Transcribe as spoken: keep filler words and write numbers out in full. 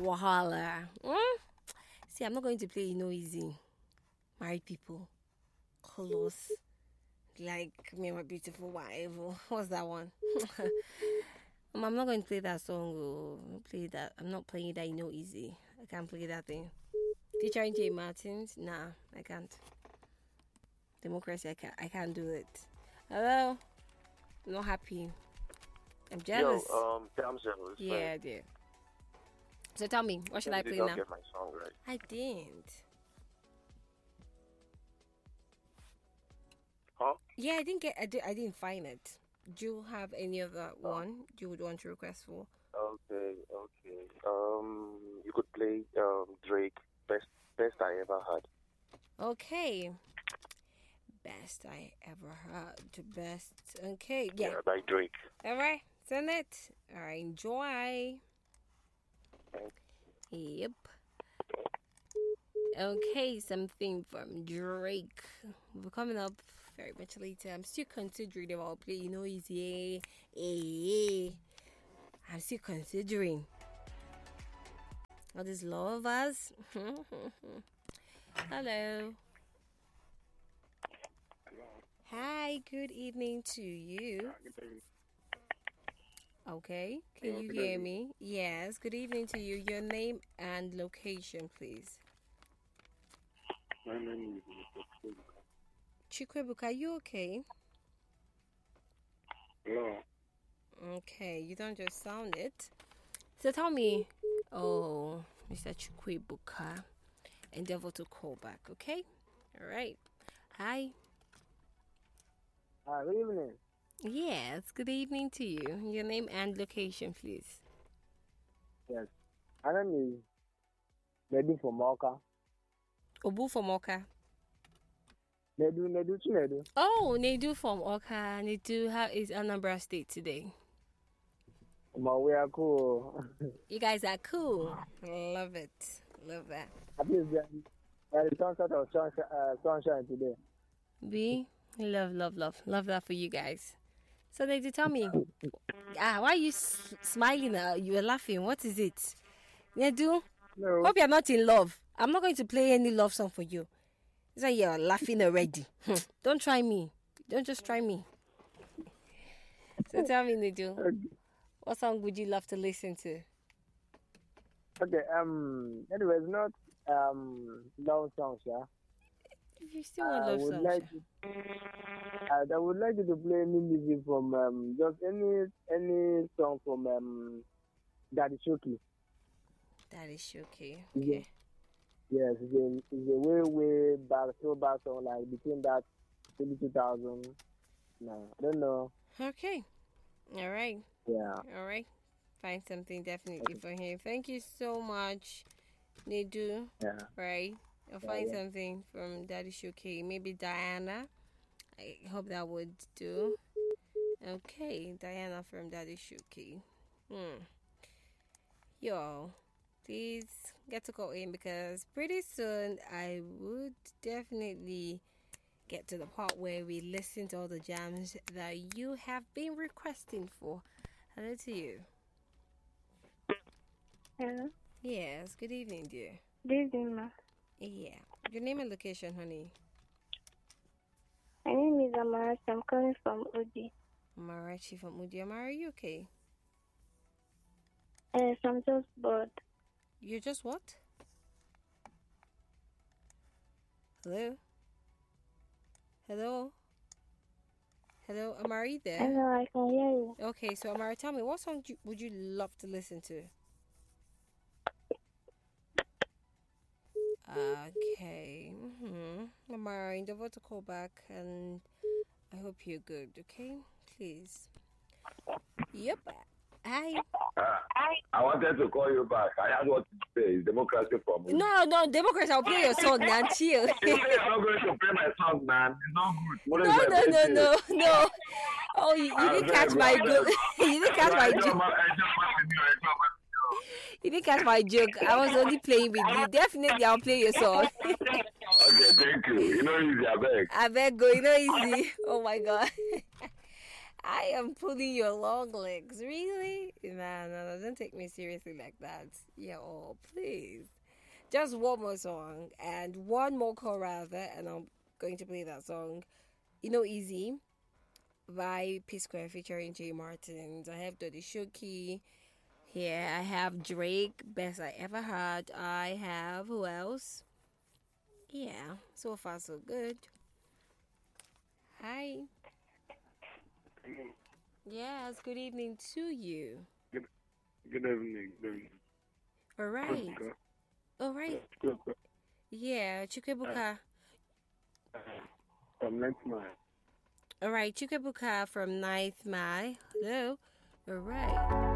Wahala. Hmm? See, I'm not going to play you know easy. Married people. Close. Like me and my beautiful wife. What's that one? um, I'm not going to play that song. Oh. Play that. I'm not playing that you know easy. I can't play that thing. Featuring Jay Martins? Nah, I can't. Democracy, I can't. I can't do it. Hello? I'm not happy. I'm jealous. Yo, um, I'm jealous. Yeah, I did. So tell me, what should you I play did not now? get my song right. I didn't. Huh? Yeah, I didn't get. I, did, I didn't find it. Do you have any other one you would want to request for? Okay, okay. Um, you could play um Drake. Best, best I ever had. Okay. Best I ever heard. Best. Okay. Yeah. Yeah, by Drake. All right. Send it. All right. Enjoy. Thanks. Yep. Okay, something from Drake. We're coming up very much later. I'm still considering if I'll play, you know, easy. Eh, I'm still considering. All these lovers. Hello. Hi, good evening to you. Okay, can you hear me? Yes, good evening to you. Your name and location, please. My name is Chikwebuka, are you okay? Hello. Okay, you don't just sound it. So tell me, oh, Mister Chikwebuka, endeavor to call back, okay? All right. Hi. Uh, good evening. Yes, good evening to you. Your name and location, please. Yes. My name is Nedu from Oka. Obu from Oka. Nedu, Nedu, Chinedu. Oh, Nedu from Oka. Nedu, how is Anambra State today? Ma, we are cool. You guys are cool. Love it. Love that. At least there there is some sort of sunshine, uh, sunshine today. B, love, love, love. Love that for you guys. So they did tell me, ah, why are you s- smiling? Uh, you were laughing. What is it? Nedu, No. hope you're not in love. I'm not going to play any love song for you. It's like you're laughing already. Hmm. Don't try me. Don't just try me. So tell me, Nedu, Okay. what song would you love to listen to? Okay. Um. Anyways, not um love songs, yeah. If you still want I love would songs. like. You, I, I would like you to play any music from um just any any song from um Daddy Shoki. That is okay. Yeah. Okay. Yes, it's a, it's a way way back, so back song like between that twenty two thousand. No, I don't know. Okay. All right. Yeah. All right. Find something definitely for him. Thank you so much, Nedu. Yeah. Right. I'll Yeah, find yeah. something from Daddy Shoki. Maybe Diana. I hope that would do. Okay, Diana from Daddy Shoki. Hmm. Yo, please get to call in because pretty soon I would definitely get to the part where we listen to all the jams that you have been requesting for. Hello to you. Hello. Yes, good evening, dear. Good evening, ma. Yeah. Your name and location, honey. My name is Amarachi. I'm calling from Udi. Marachi from Udiamara, are you okay? Yes, I'm just bored. You're just what? Hello? Hello? Hello, Amari there? Hello, I can hear you. Okay, so Amari, tell me, what song do you, would you love to listen to? Okay. Mm-hmm. Amari, endeavor to call back and I hope you're good, okay? Please. Yep. Hi. Ah, I wanted to call you back. I had what to say. It's democracy for me. No, no, Democrats, I'll play your song now. Chill. You say you're not going to play my song, man. It's not good. What No, is no, my no, birthday? no, no. Oh, you, you I'm didn't very catch my glad. joke. You didn't catch my I just joke. want- I just want to know, I just want to know. You didn't catch my joke. I was only playing with you. Definitely, I'll play your song. Okay, thank you. You know, easy, I beg. I beg go, you know, easy. Oh my god. I am pulling your long legs. Really? Nah, no, no, don't take me seriously like that. Yeah, oh, please. Just one more song and one more call rather, and I'm going to play that song. You know, Easy by P Square featuring Jay Martins. I have Dodi Shoki. Yeah, I have Drake, Best I Ever Had. I have who else? Yeah, so far so good. Hi. Yes, good evening to you. Good, good evening. Good evening. All right. All right. Yeah, Chukwebuka. From ninth mile. All right, Chukwebuka from ninth Mai. Hello. All right.